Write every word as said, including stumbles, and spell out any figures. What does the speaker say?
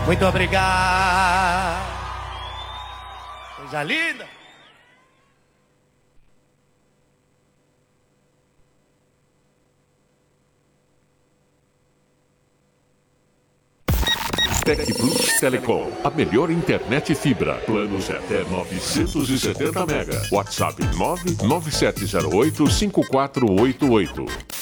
Muito obrigado. Coisa linda. Tec Plus Telecom, a melhor internet fibra. Planos até novecentos e setenta mega. WhatsApp nove nove sete zero oito cinco quatro oito oito.